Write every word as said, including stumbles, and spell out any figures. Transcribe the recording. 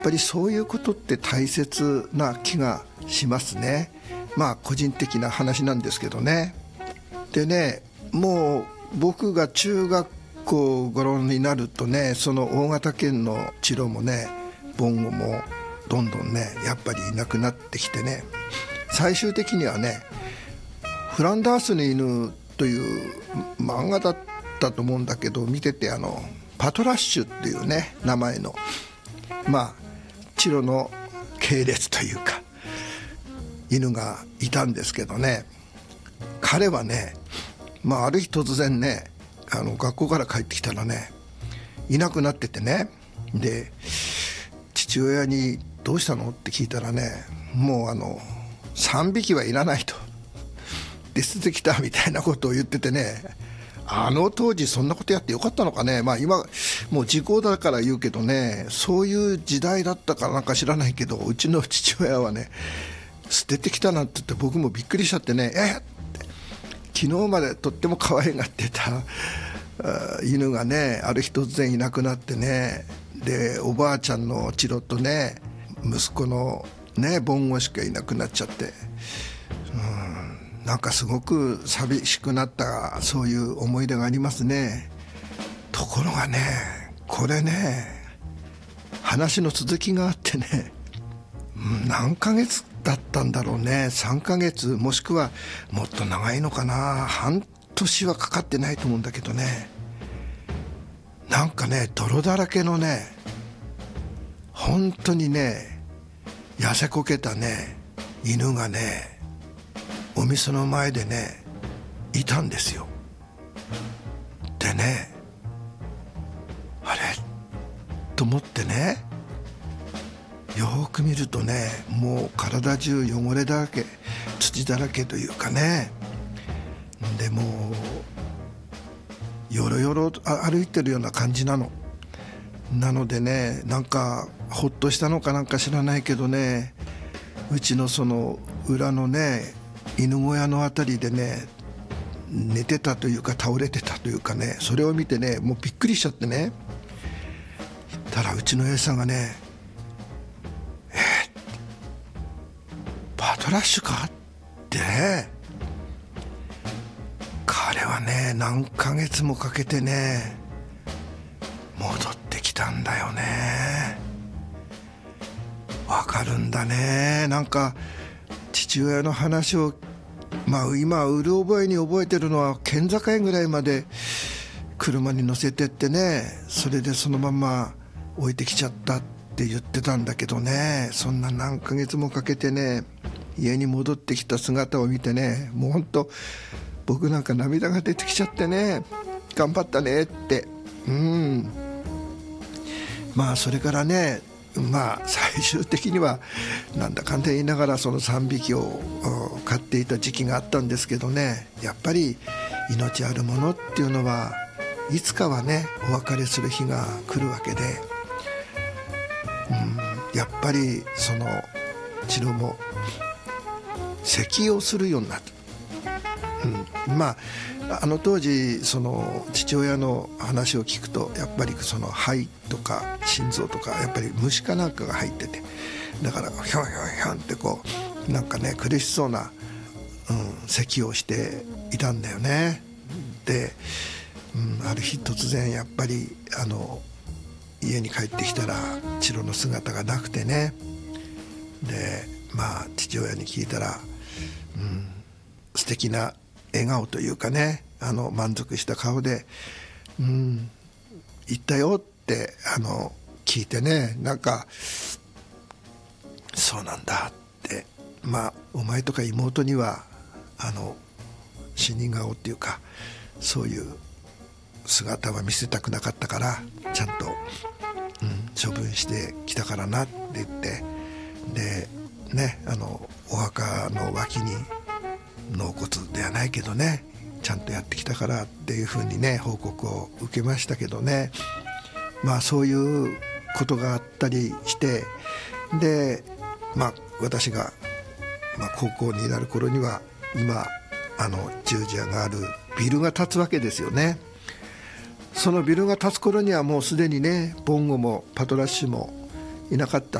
ぱりそういうことって大切な気がしますね。まあ個人的な話なんですけどね。でね、もう僕が中学校頃になるとね、その大型犬のチロもね、ボンゴもどんどんねやっぱりいなくなってきてね、最終的にはね、フランダースの犬という漫画だったと思うんだけど、見ててあのパトラッシュっていうね名前のまあチロの系列というか犬がいたんですけどね、彼はね、まあ、ある日突然ね、あの学校から帰ってきたらねいなくなっててね、で父親にどうしたのって聞いたらね、もうあのさんびきはいらないと、で捨ててきたみたいなことを言っててね、あの当時そんなことやってよかったのかね。まあ今もう時効だから言うけどね、そういう時代だったかなんか知らないけど、うちの父親はね捨ててきたなんて言って、僕もびっくりしちゃってね、えっって昨日までとっても可愛がってた犬がね、ある日突然いなくなってね、でおばあちゃんのチロとね息子のねボンゴしかいなくなっちゃって、うん、なんかすごく寂しくなった、そういう思い出がありますね。ところがね、これね話の続きがあってね、何ヶ月だったんだろうね、さんかげつもしくはもっと長いのかな、半年はかかってないと思うんだけどね、なんかね泥だらけのね、本当にね痩せこけたね犬がねお店の前でねいたんですよ。でね、あれと思ってね、よーく見るとね、もう体中汚れだらけ、土だらけというかね、でもうよろよろ歩いてるような感じなの。なのでね、なんかほっとしたのかなんか知らないけどね、うちのその裏のね犬小屋のあたりでね寝てたというか倒れてたというかね、それを見てねもうびっくりしちゃってね、たらうちの親さんがね、えー、パトラッシュかってね、彼はね何ヶ月もかけてね戻ってきたんだよね。わかるんだね。なんか父親の話を、まあ今うる覚えに覚えてるのは県境ぐらいまで車に乗せてってね、それでそのまま置いてきちゃったって言ってたんだけどね、そんな何ヶ月もかけてね家に戻ってきた姿を見てね、もうほんと僕なんか涙が出てきちゃってね、頑張ったねって。うん、まあそれからね、まあ最終的にはなんだかんだ言いながらそのさんびきを飼っていた時期があったんですけどね、やっぱり命あるものっていうのはいつかはねお別れする日が来るわけで、うん、やっぱりそのチロも咳をするようになった。うん、まああの当時その父親の話を聞くと、やっぱりその肺とか心臓とかやっぱり虫かなんかが入ってて、だからヒョンヒョンヒョンってこうなんかね苦しそうな、うん、咳をしていたんだよね。で、うん、ある日突然やっぱりあの家に帰ってきたらチロの姿がなくてね、でまあ父親に聞いたら、うん、素敵な笑顔というかね、あの満足した顔で、うん、言ったよってあの聞いてね、なんかそうなんだって、まあお前とか妹にはあの死に顔っていうかそういう姿は見せたくなかったからちゃんと、うん、処分してきたからなって言って、でね、あのお墓の脇に納骨ではないけどねちゃんとやってきたからっていうふうにね報告を受けましたけどね、まあそういうことがあったりして、でまあ私が、まあ、高校になる頃には今あの十字架があるビルが建つわけですよね。そのビルが建つ頃にはもうすでにねボンゴもパトラッシュもいなかった